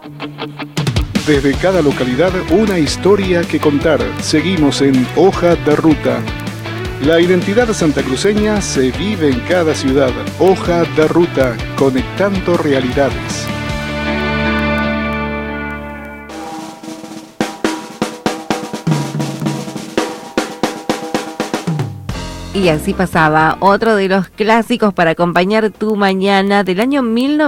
Desde cada localidad, una historia que contar. Seguimos en Hoja de Ruta. La identidad santacruceña se vive en cada ciudad. Hoja de Ruta, conectando realidades. Y así pasaba otro de los clásicos para acompañar tu mañana del año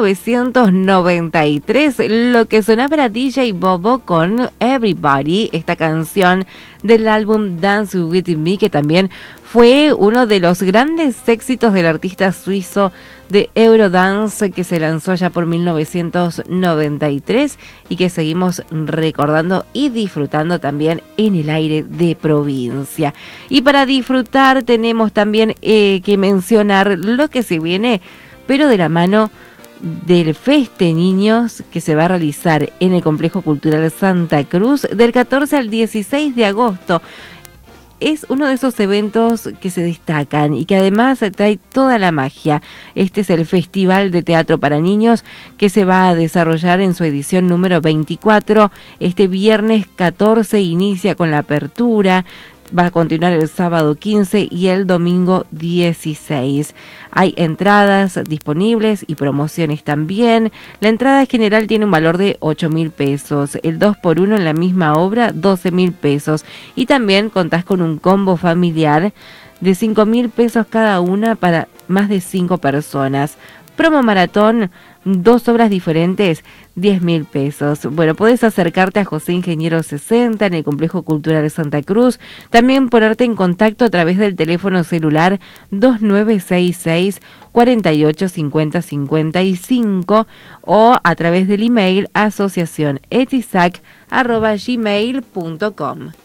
1993. Lo que sonaba era DJ Bobo con Everybody, esta canción del álbum Dance With Me, que también fue uno de los grandes éxitos del artista suizo de Eurodance, que se lanzó ya por 1993 y que seguimos recordando y disfrutando también en el aire de provincia. Y para disfrutar tenemos también que mencionar lo que se viene, pero de la mano del Feste Niños, que se va a realizar en el Complejo Cultural Santa Cruz del 14 al 16 de agosto. Es uno de esos eventos que se destacan y que además trae toda la magia. Este es el Festival de Teatro para Niños, que se va a desarrollar en su edición número 24. Este viernes 14 inicia con la apertura. Va a continuar el sábado 15 y el domingo 16. Hay entradas disponibles y promociones también. La entrada general tiene un valor de 8.000 pesos. El 2x1 en la misma obra, 12.000 pesos. Y también contás con un combo familiar de 5.000 pesos cada una para más de 5 personas. Promo maratón, 2 obras diferentes, 10.000 pesos. Bueno, podés acercarte a José Ingeniero 60 en el Complejo Cultural de Santa Cruz. También ponerte en contacto a través del teléfono celular 2966 48 50 55 o a través del email asociacionetisac@gmail.com.